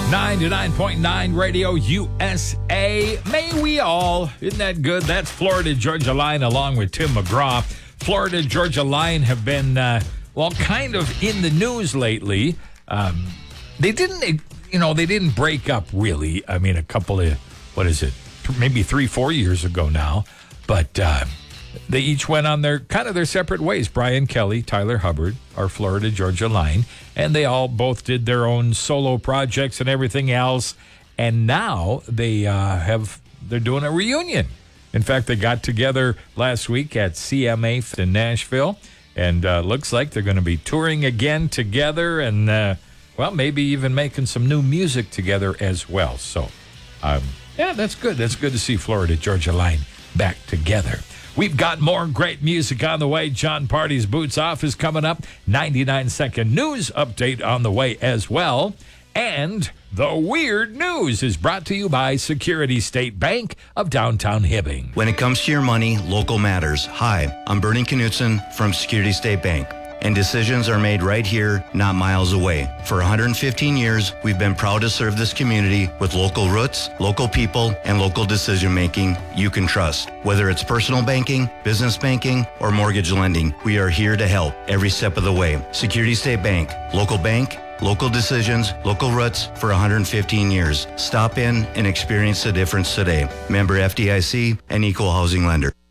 99.9 Radio USA. May we all. Isn't that good? That's Florida Georgia Line along with Tim McGraw. Florida Georgia Line have been, kind of in the news lately. They didn't break up really. I mean, a couple of, maybe 3-4 years ago now. But they each went on their separate ways. Brian Kelly, Tyler Hubbard, our Florida Georgia Line, and they all both did their own solo projects and everything else. And now they're doing a reunion. In fact, they got together last week at CMA in Nashville, and looks like they're going to be touring again together, and maybe even making some new music together as well. So, that's good. That's good to see Florida Georgia Line back together. We've got more great music on the way. John Party's Boots Off is coming up. 99-second news update on the way as well. And the weird news is brought to you by Security State Bank of downtown Hibbing. When it comes to your money, local matters. Hi, I'm Bernie Knutson from Security State Bank. And decisions are made right here, not miles away. For 115 years, we've been proud to serve this community with local roots, local people, and local decision-making you can trust. Whether it's personal banking, business banking, or mortgage lending, we are here to help every step of the way. Security State Bank, local decisions, local roots for 115 years. Stop in and experience the difference today. Member FDIC and Equal Housing Lender.